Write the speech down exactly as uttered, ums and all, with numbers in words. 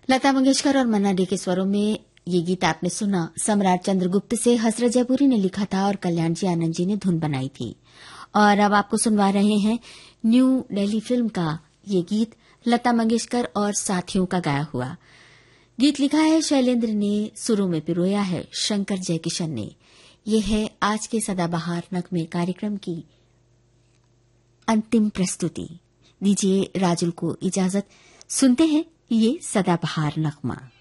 लता मंगेशकर और मन्ना डे के स्वरों में ये गीत आपने सुना। सम्राट चंद्रगुप्त से हसरत जयपुरी ने लिखा था और कल्याण जी आनंद जी ने धुन बनाई थी। और अब आपको सुनवा रहे हैं न्यू दिल्ली फिल्म का ये गीत, लता मंगेशकर और साथियों का गाया हुआ। गीत लिखा है शैलेंद्र ने, सुरों में पिरोया है शंकर जयकिशन ने। ये है आज के सदाबहार नगमे कार्यक्रम की अंतिम प्रस्तुति। दीजिए राजुल को इजाजत, सुनते हैं ये सदाबहार नगमा।